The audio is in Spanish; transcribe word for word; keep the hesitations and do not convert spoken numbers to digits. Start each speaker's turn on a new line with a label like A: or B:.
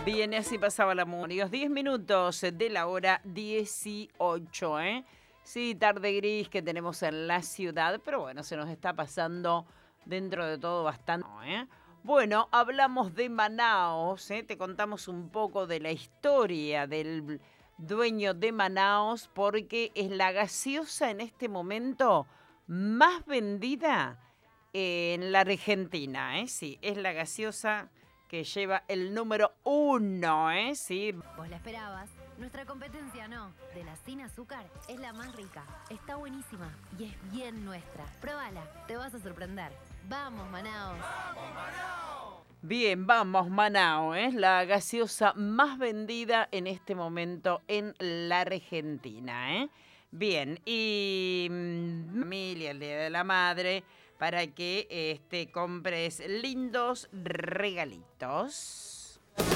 A: Bien, así pasaba la música. diez minutos de la hora dieciocho, ¿eh? Sí, tarde gris que tenemos en la ciudad, pero bueno, se nos está pasando dentro de todo bastante, ¿eh? Bueno, hablamos de Manaos, ¿eh? Te contamos un poco de la historia del dueño de Manaos, porque es la gaseosa en este momento más vendida en la Argentina, ¿eh? Sí, es la gaseosa que lleva el número uno, ¿eh? Sí.
B: Vos la esperabas, nuestra competencia no. De la sin azúcar es la más rica, está buenísima y es bien nuestra. Próbala, te vas a sorprender. ¡Vamos, Manaos! ¡Vamos, Manaos!
A: Bien, vamos, Manao, es ¿eh? La gaseosa más vendida en este momento en la Argentina, ¿eh? Bien, y mmm, familia, el Día de la Madre, para que este, compres lindos regalitos.